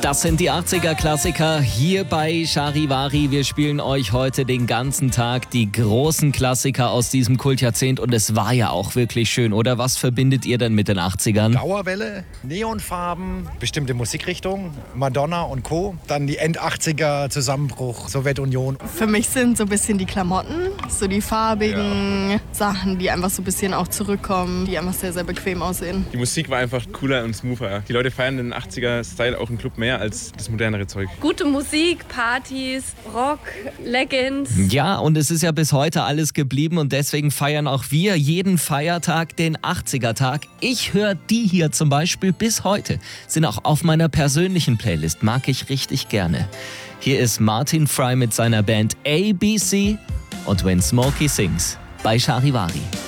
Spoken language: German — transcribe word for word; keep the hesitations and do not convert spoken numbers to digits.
Das sind die achtziger-Klassiker hier bei Charivari. Wir spielen euch heute den ganzen Tag die großen Klassiker aus diesem Kultjahrzehnt. Und es war ja auch wirklich schön, oder? Was verbindet ihr denn mit den achtzigern? Dauerwelle, Neonfarben, bestimmte Musikrichtungen, Madonna und Co. Dann die End-achtziger, Zusammenbruch, Sowjetunion. Für mich sind so ein bisschen die Klamotten, so die farbigen ja. Sachen, die einfach so ein bisschen auch zurückkommen, die einfach sehr, sehr bequem aussehen. Die Musik war einfach cooler und smoother. Die Leute feiern den achtziger-Style auch im Club mehr als das modernere Zeug. Gute Musik, Partys, Rock, Leggings. Ja, und es ist ja bis heute alles geblieben und deswegen feiern auch wir jeden Feiertag den achtziger-Tag. Ich höre die hier zum Beispiel bis heute. Sind auch auf meiner persönlichen Playlist, mag ich richtig gerne. Hier ist Martin Fry mit seiner Band A B C und When Smokey Sings bei Charivari.